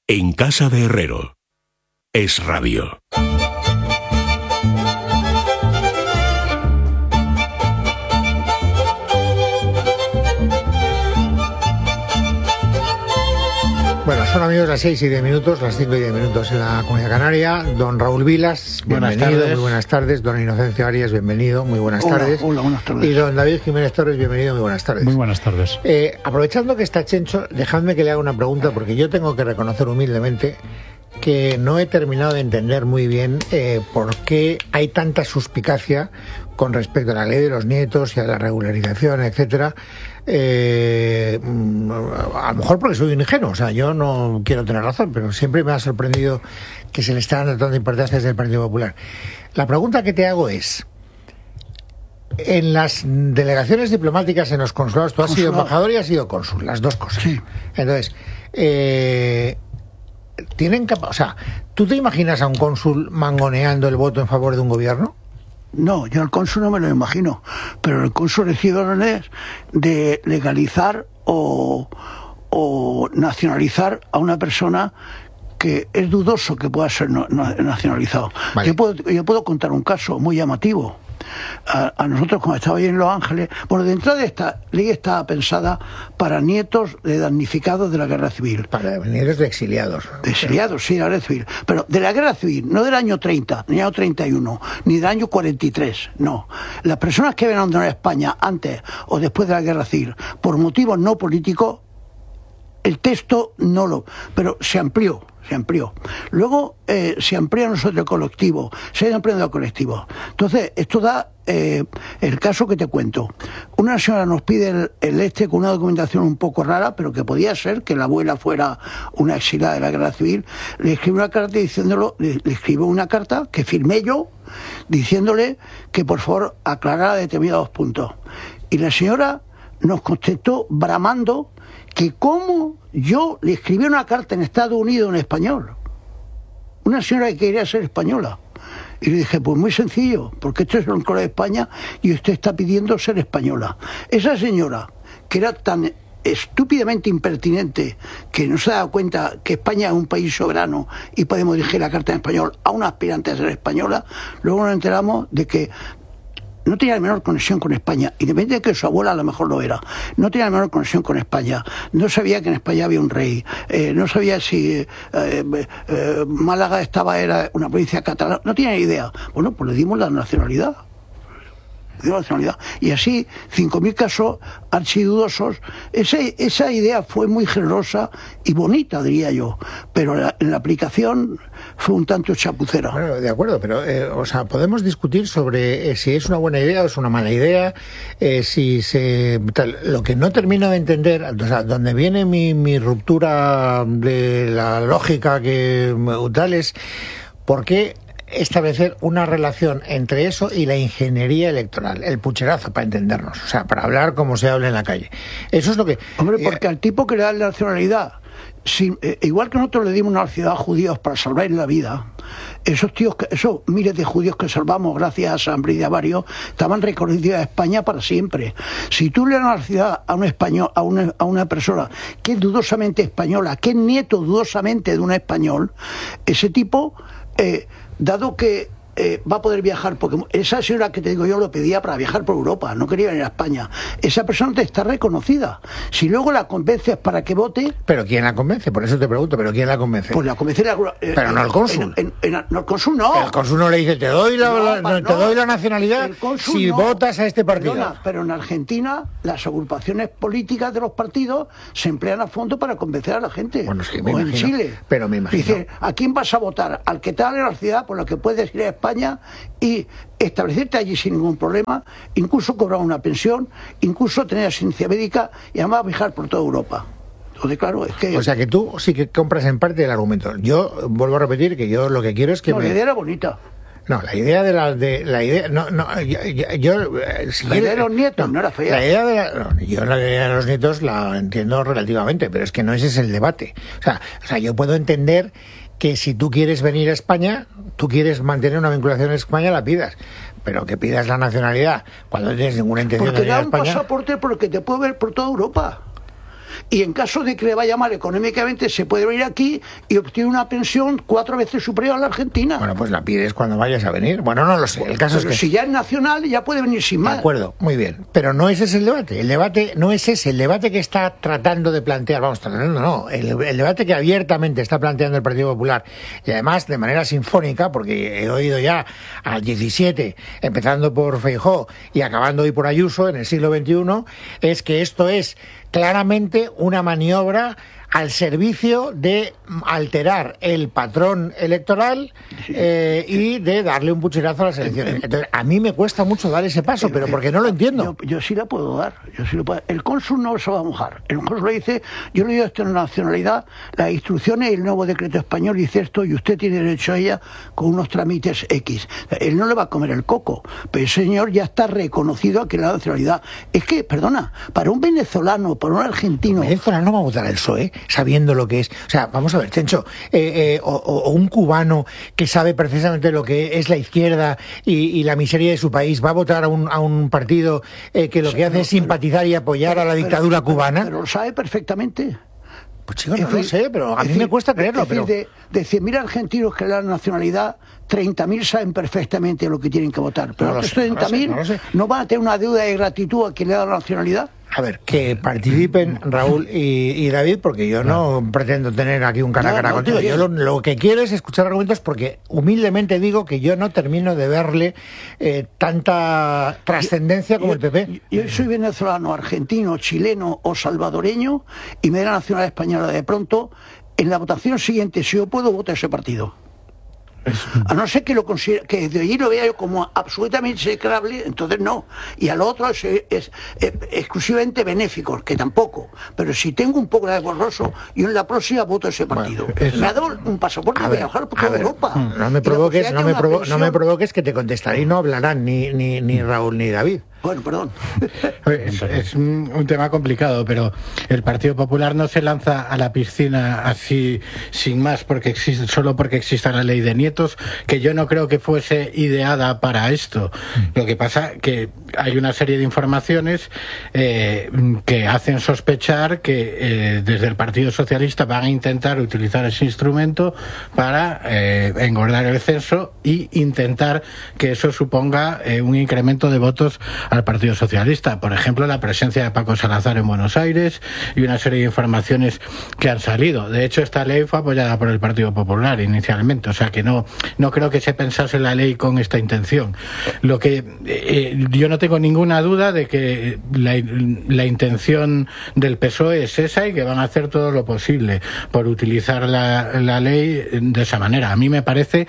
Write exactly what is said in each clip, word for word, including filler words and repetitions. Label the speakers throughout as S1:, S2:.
S1: En casa de Herrero. Es Radio.
S2: Bueno, son amigos las seis y diez minutos, las cinco y diez minutos en la Comunidad Canaria. Don Raúl Vilas,
S3: buenas
S2: bienvenido,
S3: tardes.
S2: Muy buenas tardes. Don Inocencio Arias, bienvenido, muy buenas
S3: Hola,
S2: tardes.
S3: Hola, buenas tardes.
S2: Y don David Jiménez Torres, bienvenido, muy buenas tardes.
S4: Muy buenas tardes.
S2: Eh, aprovechando que está Chencho, dejadme que le haga una pregunta, porque yo tengo que reconocer humildemente que no he terminado de entender muy bien eh, por qué hay tanta suspicacia con respecto a la ley de los nietos y a la regularización, etcétera. Eh, a lo mejor porque soy un ingenuo, o sea, yo no quiero tener razón, pero siempre me ha sorprendido que se le está dando tanta importancia desde el Partido Popular. La pregunta que te hago es: en las delegaciones diplomáticas, en los consulados, tú has sido embajador y has sido cónsul, las dos cosas.
S3: Sí.
S2: Entonces, eh, tienen capa- o sea, ¿tú te imaginas a un cónsul mangoneando el voto en favor de un gobierno?
S3: No, yo al cónsul no me lo imagino, pero el cónsul recibe órdenes de legalizar o, o nacionalizar a una persona que es dudoso que pueda ser no, no, nacionalizado.
S2: Vale.
S3: Yo, puedo, yo puedo contar un caso muy llamativo. A, a nosotros, cuando estaba ahí en Los Ángeles, bueno, de entrada esta ley estaba pensada para nietos de damnificados de la guerra civil.
S2: Para nietos de exiliados.
S3: De exiliados, sí, de la guerra civil. Pero de la guerra civil, no del año treinta, ni del año treinta y uno, ni del año cuarenta y tres, no. Las personas que ven a abandonar España antes o después de la guerra civil, por motivos no políticos, el texto no lo... Pero se amplió, se amplió. Luego eh, se amplía nosotros el colectivo, se ha ampliado el colectivo. Entonces, esto da eh, el caso que te cuento. Una señora nos pide el, el este con una documentación un poco rara, pero que podía ser que la abuela fuera una exiliada de la guerra civil. Le escribió una carta diciéndolo, le, le escribió una carta que firmé yo, diciéndole que por favor aclarara determinados puntos. Y la señora nos contestó bramando que cómo yo le escribí una carta en Estados Unidos en español, una señora que quería ser española, y le dije, pues muy sencillo, porque esto es un coro de España y usted está pidiendo ser española. Esa señora, que era tan estúpidamente impertinente que no se ha dado cuenta que España es un país soberano y podemos dirigir la carta en español a una aspirante a ser española, luego nos enteramos de que no tenía la menor conexión con España, independientemente de que su abuela a lo mejor lo era. No tenía la menor conexión con España. No sabía que en España había un rey. Eh, no sabía si eh, eh, Málaga estaba era una provincia catalana. No tenía ni idea. Bueno, pues le dimos la nacionalidad. Le dimos la nacionalidad. Y así, cinco mil casos archidudosos. Esa, esa idea fue muy generosa y bonita, diría yo. Pero la, en la aplicación fue un tanto chapucera.
S2: Bueno, de acuerdo, pero eh, o sea, podemos discutir sobre eh, si es una buena idea o es una mala idea, eh, si se tal. Lo que no termino de entender, o sea, donde viene mi, mi ruptura de la lógica que tal es por qué establecer una relación entre eso y la ingeniería electoral, el pucherazo, para entendernos, o sea, para hablar como se habla en la calle. Eso es lo que...
S3: Hombre, porque eh, al tipo que le da la nacionalidad, si, eh, igual que nosotros le dimos una nacionalidad a judíos para salvar la vida, esos tíos, que, esos miles de judíos que salvamos gracias a San Brida Varios, estaban reconocidos a España para siempre. Si tú le das una nacionalidad a un español, a una, a una persona que es dudosamente española, que es nieto dudosamente de un español, ese tipo... Eh, dado que eh, va a poder viajar, porque esa señora que te digo yo lo pedía para viajar por Europa, no quería venir a España, esa persona te está reconocida. Si luego la convences para que vote...
S2: ¿Pero quién la convence? Por eso te pregunto, ¿pero quién la convence?
S3: Pues la convence... La, eh,
S2: pero no el cónsul.
S3: En, en, en, no, el cónsul no.
S2: El cónsul no le dice, te doy la,
S3: no,
S2: la,
S3: pa,
S2: te
S3: no,
S2: doy la nacionalidad si
S3: no.
S2: votas a este partido.
S3: Perdona, pero en Argentina las agrupaciones políticas de los partidos se emplean a fondo para convencer a la gente.
S2: Bueno, sí, me
S3: o
S2: imagino,
S3: en Chile.
S2: Pero me imagino.
S3: Dice, ¿a quién vas a votar? Al que te da la ciudad por lo que puedes ir a España y establecerte allí sin ningún problema, incluso cobrar una pensión, incluso tener asistencia médica y además viajar por toda Europa. Entonces, claro, es que...
S2: O sea, que tú sí que compras en parte el argumento. Yo vuelvo a repetir que yo lo que quiero es que...
S3: No,
S2: me...
S3: la idea era bonita.
S2: No, la idea de la... De, la idea... No, no, yo... yo si
S3: la
S2: quiere,
S3: idea de los nietos no, no era fea.
S2: La idea de la, no, yo la idea de los nietos la entiendo relativamente, pero es que no ese es el debate. O sea, o sea, yo puedo entender que si tú quieres venir a España, tú quieres mantener una vinculación en España, la pidas. Pero que pidas la nacionalidad cuando no tienes ninguna intención
S3: porque
S2: de venir a
S3: da un
S2: España...
S3: pasaporte porque te puede ver por toda Europa. y en caso de que le vaya mal económicamente se puede venir aquí y obtiene una pensión cuatro veces superior a la Argentina.
S2: Bueno, pues la pides cuando vayas a venir. Bueno, no lo sé. El caso
S3: Pero
S2: es que...
S3: si ya es nacional, ya puede venir sin más.
S2: De acuerdo, muy bien. Pero no ese es el debate. El debate no es ese. El debate que está tratando de plantear, vamos, tratando, no. El, el debate que abiertamente está planteando el Partido Popular, y además de manera sinfónica, porque he oído ya al diecisiete, empezando por Feijóo y acabando hoy por Ayuso en el siglo veintiuno, es que esto es claramente una maniobra al servicio de alterar el patrón electoral eh, y de darle un pucherazo a las elecciones. Entonces, a mí me cuesta mucho dar ese paso, pero porque no lo entiendo.
S3: Yo, yo sí la puedo dar. Yo sí lo puedo. El cónsul no se va a mojar. El cónsul le dice, yo le digo esto en nacionalidad, las instrucciones y el nuevo decreto español dice esto y usted tiene derecho a ella con unos trámites X. Él no le va a comer el coco, pero el señor ya está reconocido aquí en la nacionalidad. Es que, perdona, para un venezolano, para un argentino...
S2: El venezolano no va a votar el P S O E, sabiendo lo que es. O sea, vamos a ver, Chencho, eh, eh, o, o un cubano que sabe precisamente lo que es la izquierda y, y la miseria de su país, ¿va a votar a un, a un partido eh, que lo que hace es simpatizar y apoyar a la dictadura
S3: pero,
S2: cubana?
S3: Pero, pero lo sabe perfectamente.
S2: Pues chicos, no lo sé, pero a mí me cuesta creerlo.
S3: Es decir,
S2: pero...
S3: de, de cien mil argentinos que le dan nacionalidad, treinta mil saben perfectamente lo que tienen que votar. Pero
S2: No lo
S3: los
S2: sé,
S3: treinta mil
S2: no lo sé, no lo sé.
S3: no van a tener una deuda de gratitud a quien le da la nacionalidad.
S2: A ver, que participen Raúl y, y David, porque yo no, no pretendo tener aquí un cara a cara
S3: no, no,
S2: contigo. Yo lo, lo que quiero es escuchar argumentos, porque humildemente digo que yo no termino de verle eh, tanta trascendencia como el P P.
S3: Yo, yo soy venezolano, argentino, chileno o salvadoreño y me da la nacionalidad española de pronto. En la votación siguiente, si yo puedo, voto a ese partido. A no ser que lo considere, que de allí lo vea yo como absolutamente execrable, entonces no. Y al otro es, es, es, es exclusivamente benéfico, que tampoco. Pero si tengo un poco de borroso, yo en la próxima voto a ese partido. Bueno, es... Me ha dado un pasaporte para viajar por toda ver, Europa.
S2: No me provoques, no me, provo pensión... no me provoques que te contestaré y no hablarán ni, ni, ni Raúl ni David.
S3: Bueno, perdón.
S4: Es, es un, un tema complicado, pero el Partido Popular no se lanza a la piscina así sin más porque existe, solo porque exista la ley de nietos, que yo no creo que fuese ideada para esto. Lo que pasa que hay una serie de informaciones eh, que hacen sospechar que eh, desde el Partido Socialista van a intentar utilizar ese instrumento para eh, engordar el censo y intentar que eso suponga eh, un incremento de votos al Partido Socialista. Por ejemplo, la presencia de Paco Salazar en Buenos Aires y una serie de informaciones que han salido. De hecho, esta ley fue apoyada por el Partido Popular inicialmente, o sea que no, no creo que se pensase la ley con esta intención. Lo que eh, yo no tengo ninguna duda de que la, la intención del P S O E es esa y que van a hacer todo lo posible por utilizar la, la ley de esa manera. A mí me parece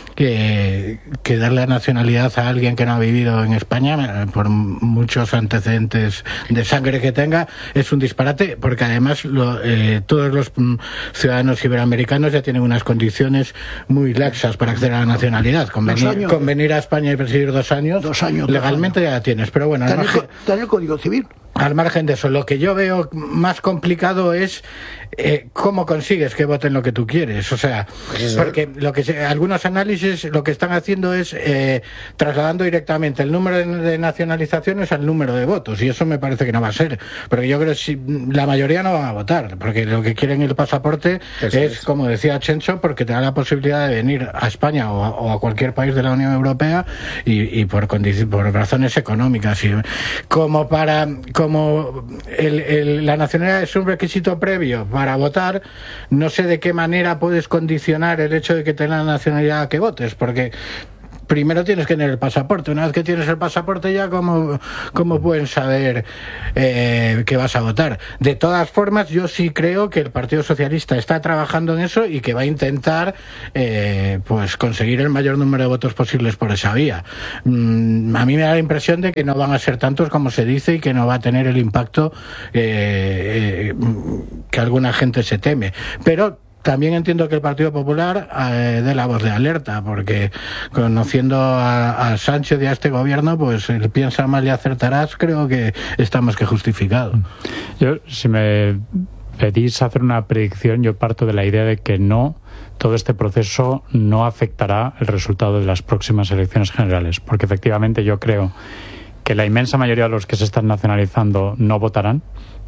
S4: Que, que darle la nacionalidad a alguien que no ha vivido en España, por muchos antecedentes de sangre que tenga, es un disparate, porque además lo, eh, todos los mm, ciudadanos iberoamericanos ya tienen unas condiciones muy laxas para acceder a la nacionalidad. Con venir, con venir a España y presidir dos años,
S3: dos años
S4: legalmente
S3: dos años.
S4: Ya la tienes. Pero bueno,
S3: está en el Código Civil.
S4: Al margen de eso, lo que yo veo más complicado es eh, cómo consigues que voten lo que tú quieres. O sea, pues porque lo que se, algunos análisis lo que están haciendo es eh, trasladando directamente el número de, de nacionalizaciones al número de votos, y eso me parece que no va a ser. Porque yo creo que si, la mayoría no van a votar, porque lo que quieren el pasaporte es, es, como decía Chencho, porque te da la posibilidad de venir a España o a, o a cualquier país de la Unión Europea y, y por, por razones económicas. Y como para... como el, el, la nacionalidad es un requisito previo para votar, no sé de qué manera puedes condicionar el hecho de que tengas la nacionalidad a que votes, porque primero tienes que tener el pasaporte. Una vez que tienes el pasaporte, ya cómo, cómo pueden saber eh, que vas a votar. De todas formas, yo sí creo que el Partido Socialista está trabajando en eso y que va a intentar eh, pues conseguir el mayor número de votos posibles por esa vía. Mm, a mí me da la impresión de que no van a ser tantos como se dice y que no va a tener el impacto eh, eh, que alguna gente se teme. Pero también entiendo que el Partido Popular eh, dé la voz de alerta, porque conociendo a, a Sánchez y a este gobierno, pues el piensa mal y acertarás, creo que está más que justificado.
S5: Yo, si me pedís hacer una predicción, yo parto de la idea de que no, todo este proceso no afectará el resultado de las próximas elecciones generales, porque efectivamente yo creo que la inmensa mayoría de los que se están nacionalizando no votarán.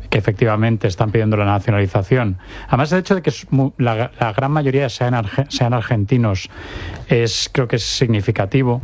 S5: que efectivamente están pidiendo la nacionalización. Además, el hecho de que la, la gran mayoría sean, arge, sean argentinos es, creo que es significativo.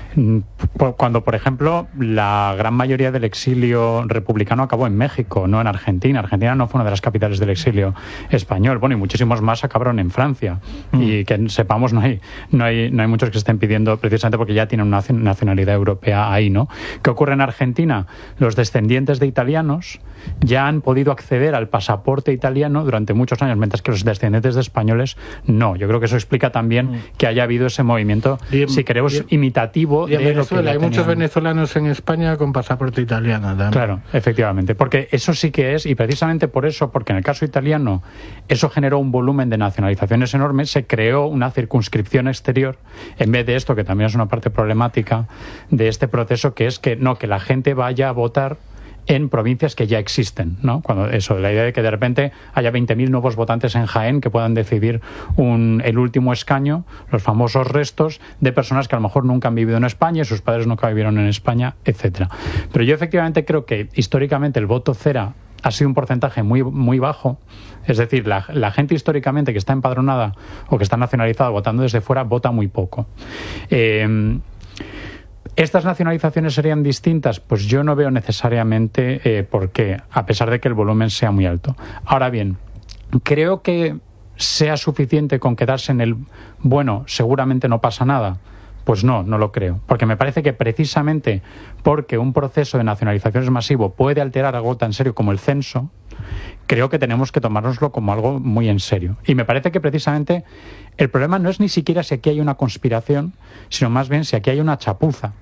S5: Cuando, por ejemplo, la gran mayoría del exilio republicano acabó en México, no en Argentina. Argentina no fue una de las capitales del exilio español. Bueno, y muchísimos más acabaron en Francia. Mm. Y que sepamos, no hay, no hay, no hay muchos que estén pidiendo, precisamente porque ya tienen una nacionalidad europea ahí, ¿no? ¿Qué ocurre en Argentina? Los descendientes de italianos ya han podido acceder al pasaporte italiano durante muchos años, mientras que los descendientes de españoles no. Yo creo que eso explica también mm. que haya habido ese movimiento, y, si queremos, y, imitativo.
S4: Y en Venezuela hay muchos venezolanos en España con pasaporte italiano también.
S5: Claro, efectivamente, porque eso sí que es, y precisamente por eso, porque en el caso italiano eso generó un volumen de nacionalizaciones enorme, se creó una circunscripción exterior, en vez de esto, que también es una parte problemática de este proceso, que es que no, que la gente vaya a votar en provincias que ya existen, ¿no? Cuando eso, la idea de que de repente haya veinte mil nuevos votantes en Jaén que puedan decidir un, el último escaño, los famosos restos de personas que a lo mejor nunca han vivido en España y sus padres nunca vivieron en España, etcétera. Pero yo efectivamente creo que históricamente el voto cera ha sido un porcentaje muy, muy bajo. Es decir, la, la gente históricamente que está empadronada o que está nacionalizada votando desde fuera vota muy poco. Eh, ¿Estas nacionalizaciones serían distintas? Pues yo no veo necesariamente eh, por qué, a pesar de que el volumen sea muy alto. Ahora bien, creo que sea suficiente con quedarse en el bueno, seguramente no pasa nada. Pues no, no lo creo. Porque me parece que precisamente porque un proceso de nacionalizaciones masivo puede alterar algo tan serio como el censo, creo que tenemos que tomárnoslo como algo muy en serio. Y me parece que precisamente el problema no es ni siquiera si aquí hay una conspiración, sino más bien si aquí hay una chapuza.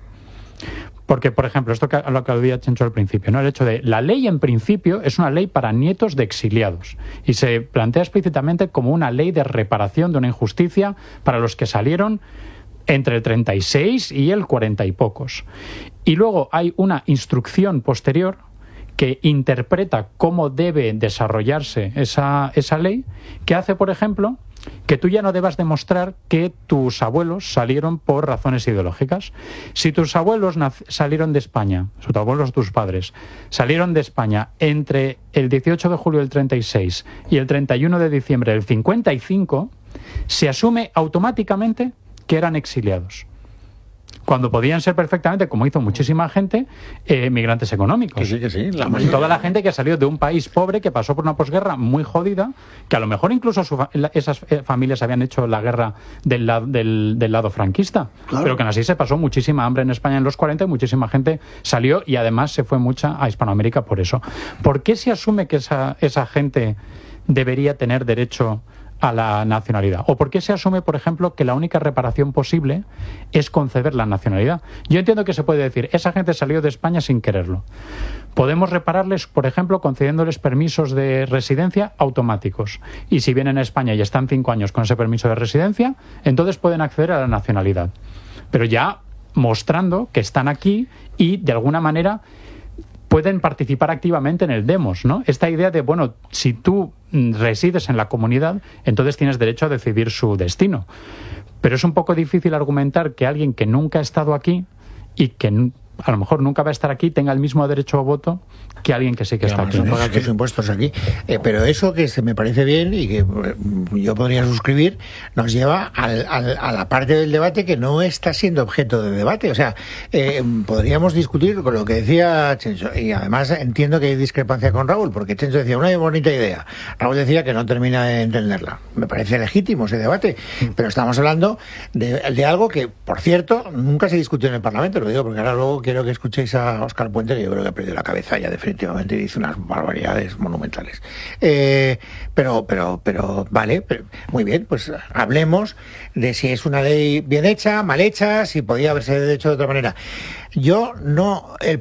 S5: Porque, por ejemplo, esto que a lo que aludía Chencho al principio, ¿no? El hecho de la ley en principio es una ley para nietos de exiliados y se plantea explícitamente como una ley de reparación de una injusticia para los que salieron entre el treinta y seis y el cuarenta y pocos. Y luego hay una instrucción posterior que interpreta cómo debe desarrollarse esa, esa ley, que hace, por ejemplo, que tú ya no debas demostrar que tus abuelos salieron por razones ideológicas. Si tus abuelos salieron de España, tus abuelos, tus padres, salieron de España entre el dieciocho de julio del treinta y seis y el treinta y uno de diciembre del cincuenta y cinco, se asume automáticamente que eran exiliados, cuando podían ser perfectamente, como hizo muchísima gente, eh, migrantes económicos.
S2: Que sí, que sí. La
S5: Toda la gente que salió de un país pobre, que pasó por una posguerra muy jodida, que a lo mejor incluso su, esas familias habían hecho la guerra del, la, del, del lado franquista, claro. Pero que así se pasó muchísima hambre en España en los cuarenta y muchísima gente salió y además se fue mucha a Hispanoamérica por eso. ¿Por qué se asume que esa, esa gente debería tener derecho a la nacionalidad? ¿O por qué se asume, por ejemplo, que la única reparación posible es conceder la nacionalidad? Yo entiendo que se puede decir, esa gente salió de España sin quererlo. Podemos repararles, por ejemplo, concediéndoles permisos de residencia automáticos. Y si vienen a España y están cinco años con ese permiso de residencia, entonces pueden acceder a la nacionalidad. Pero ya mostrando que están aquí y, de alguna manera, pueden participar activamente en el demos, ¿no? Esta idea de, bueno, si tú resides en la comunidad, entonces tienes derecho a decidir su destino. Pero es un poco difícil argumentar que alguien que nunca ha estado aquí y que a lo mejor nunca va a estar aquí tenga el mismo derecho a voto que alguien que sí que, que está aquí.
S2: No paga tus impuestos aquí. Eh, pero eso que se me parece bien y que eh, yo podría suscribir, nos lleva al, al, a la parte del debate que no está siendo objeto de debate. O sea, eh, podríamos discutir con lo que decía Chencho. Y además entiendo que hay discrepancia con Raúl, porque Chencho decía una bonita idea. Raúl decía que no termina de entenderla. Me parece legítimo ese debate. Pero estamos hablando de, de algo que, por cierto, nunca se discutió en el Parlamento. Lo digo porque ahora luego quiero que escuchéis a Óscar Puente, que yo creo que ha perdido la cabeza ya definitivamente y dice unas barbaridades monumentales. Eh, pero, pero, pero, vale, pero, muy bien, pues hablemos de si es una ley bien hecha, mal hecha, si podía haberse hecho de otra manera. Yo no... El